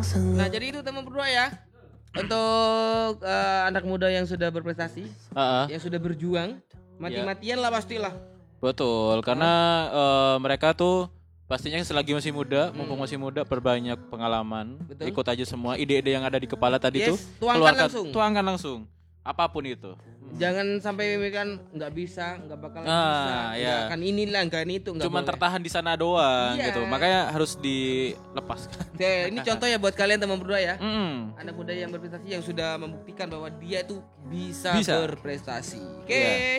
Nah, jadi itu teman berdua ya. Untuk anak muda yang sudah berprestasi, yang sudah berjuang, mati-matian lah pastilah. Betul, karena mereka tuh pastinya selagi masih muda, mumpung masih muda, perbanyak pengalaman. Betul. Ikut aja semua ide-ide yang ada di kepala tadi tuh, tuangkan langsung. Apapun itu. Jangan sampai kan nggak bisa, nggak bakalan bisa, nggak akan inilah, nggak itu, nggak Cuman boleh. tertahan di sana doang gitu. Makanya harus dilepaskan. Oke, ini contoh ya buat kalian teman berdua ya. Anak muda yang berprestasi yang sudah membuktikan bahwa dia itu bisa. Berprestasi. Oke.